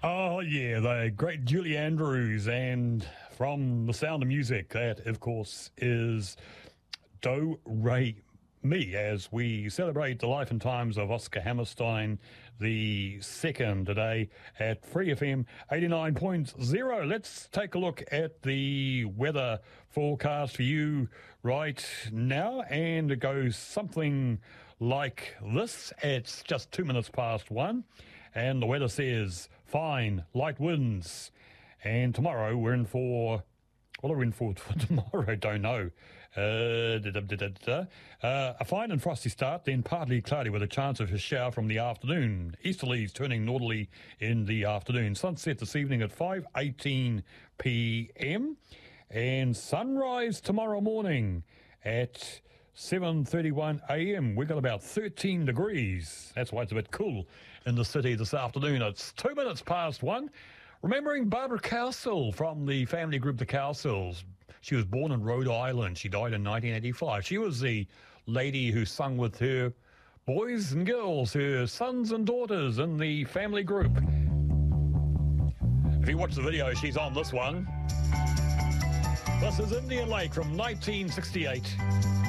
Oh, yeah, the great Julie Andrews. And from The Sound of Music, that, of course, is Do Re Mi, as we celebrate the life and times of Oscar Hammerstein the second today at Free FM 89.0. Let's take a look at the weather forecast for you right now, and it goes something like this. It's just 2 minutes past 1, and the weather says fine, light winds. And tomorrow we're in for... What are we in for tomorrow? Don't know. A fine and frosty start, then partly cloudy with a chance of a shower from the afternoon. Easterlies turning northerly in the afternoon. Sunset this evening at 5:18 p.m. and sunrise tomorrow morning at 7:31 a.m. We've got about 13 degrees. That's why it's a bit cool in the city this afternoon. It's 2 minutes past 1. Remembering Barbara Cowsill from the family group The Cowsills. She was born in Rhode Island. She died in 1985. She was the lady who sung with her boys and girls, her sons and daughters in the family group. If you watch the video, she's on this one. This is Indian Lake from 1968.